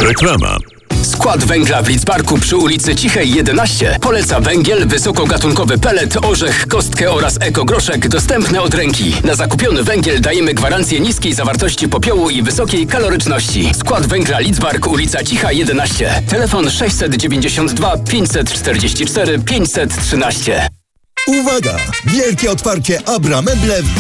Reklama. Skład węgla w Lidzbarku przy ulicy Cichej 11 poleca węgiel, wysokogatunkowy pelet, orzech, kostkę oraz ekogroszek dostępne od ręki. Na zakupiony węgiel dajemy gwarancję niskiej zawartości popiołu i wysokiej kaloryczności. Skład węgla Lidzbark, ulica Cicha 11. Telefon 692 544 513. Uwaga! Wielkie otwarcie Abra Meble w